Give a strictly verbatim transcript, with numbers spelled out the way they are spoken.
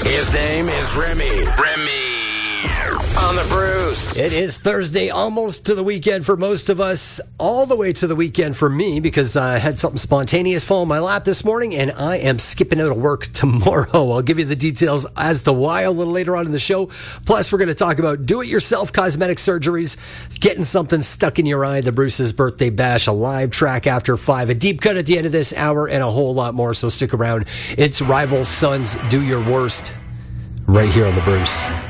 His name is Remy. Remy. On the Bruce. It is Thursday, almost to the weekend for most of us, all the way to the weekend for me, because I had something spontaneous fall in my lap this morning, and I am skipping out of work tomorrow. I'll give you the details as to why a little later on in the show. Plus, we're going to talk about do-it-yourself cosmetic surgeries, getting something stuck in your eye, the Bruce's Birthday Bash, a live track after five, a deep cut at the end of this hour, and a whole lot more, so stick around. It's Rival Sons, Do Your Worst, right here on the Bruce.